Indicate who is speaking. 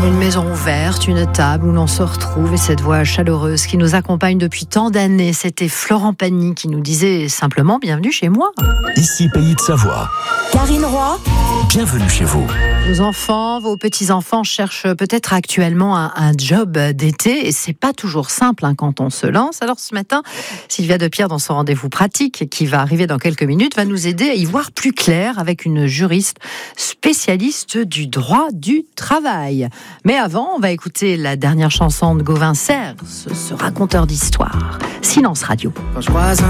Speaker 1: Une maison ouverte, une table où l'on se retrouve et cette voix chaleureuse qui nous accompagne depuis tant d'années. C'était Florent Pagny qui nous disait simplement « Bienvenue chez moi ».
Speaker 2: Ici, Pays de Savoie.
Speaker 3: Karine Roy.
Speaker 2: Bienvenue chez vous.
Speaker 1: Vos enfants, vos petits-enfants cherchent peut-être actuellement un job d'été et c'est pas toujours simple quand on se lance. Alors ce matin, Sylvia Depierre, dans son rendez-vous pratique qui va arriver dans quelques minutes, va nous aider à y voir plus clair avec une juriste spécialiste du droit du travail. Mais avant, on va écouter la dernière chanson de Gauvin Serre, ce raconteur d'histoire. Silence Radio.
Speaker 4: Quand je croise